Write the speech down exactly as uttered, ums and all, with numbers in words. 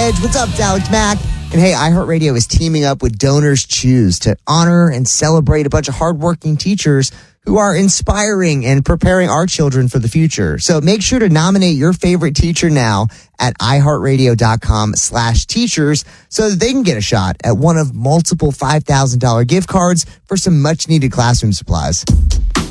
Edge. What's up, it's Alex Mack? And hey, iHeartRadio is teaming up with Donors Choose to honor and celebrate a bunch of hardworking teachers who are inspiring and preparing our children for the future. So make sure to nominate your favorite teacher now at iHeartRadio.com slash teachers so that they can get a shot at one of multiple five thousand dollars gift cards for some much needed classroom supplies.